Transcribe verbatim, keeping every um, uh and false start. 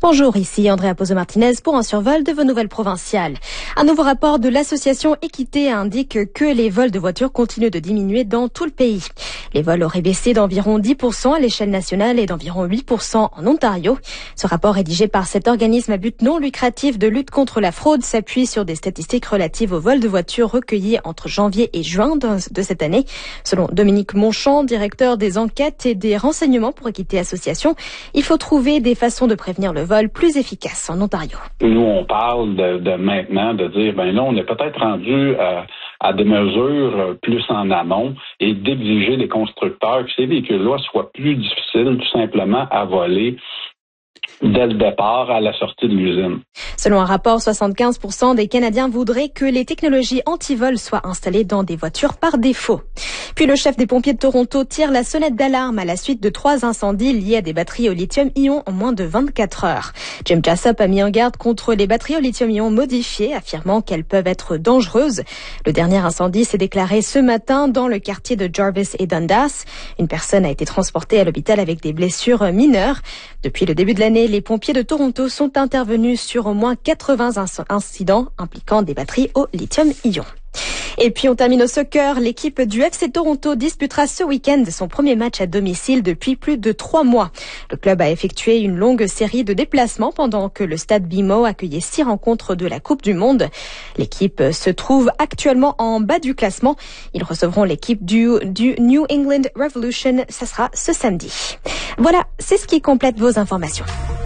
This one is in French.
Bonjour, ici Andrea Pozo-Martinez pour un survol de vos nouvelles provinciales. Un nouveau rapport de l'association Équité indique que les vols de voitures continuent de diminuer dans tout le pays. Les vols auraient baissé d'environ dix pour cent à l'échelle nationale et d'environ huit pour cent en Ontario. Ce rapport rédigé par cet organisme à but non lucratif de lutte contre la fraude s'appuie sur des statistiques relatives aux vols de voitures recueillis entre janvier et juin de cette année. Selon Dominique Monchamp, directeur des enquêtes et des renseignements pour Équité Association, il faut trouver des façons de prévenir le vol plus efficaces en Ontario. Nous, on parle de, de maintenant, de dire, ben là, on est peut-être rendu à, à des mesures plus en amont et d'exiger des constructeurs que ces véhicules-là soient plus difficiles tout simplement à voler dès le départ à la sortie de l'usine. Selon un rapport, soixante-quinze pour cent des Canadiens voudraient que les technologies anti-vol soient installées dans des voitures par défaut. Puis le chef des pompiers de Toronto tire la sonnette d'alarme à la suite de trois incendies liés à des batteries au lithium-ion en moins de vingt-quatre heures. Jim Jessup a mis en garde contre les batteries au lithium-ion modifiées, affirmant qu'elles peuvent être dangereuses. Le dernier incendie s'est déclaré ce matin dans le quartier de Jarvis et Dundas. Une personne a été transportée à l'hôpital avec des blessures mineures. Depuis le début de l'année, les pompiers de Toronto sont intervenus sur au moins quatre-vingts incidents impliquant des batteries au lithium-ion. Et puis on termine au soccer. L'équipe du F C Toronto disputera ce week-end son premier match à domicile depuis plus de trois mois. Le club a effectué une longue série de déplacements pendant que le stade B M O accueillait six rencontres de la Coupe du Monde. L'équipe se trouve actuellement en bas du classement. Ils recevront l'équipe du, du New England Revolution. Ça sera ce samedi. Voilà, c'est ce qui complète vos informations.